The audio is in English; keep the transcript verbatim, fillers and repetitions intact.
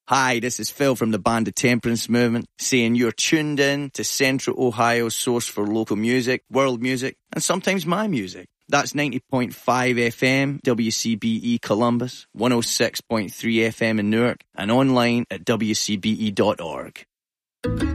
Hi, this is Phil from the band The Temperance Movement, saying you're tuned in to Central Ohio's source for local music, world music, and sometimes my music. That's ninety point five F M, W C B E Columbus, one oh six point three F M in Newark, and online at W C B E dot org.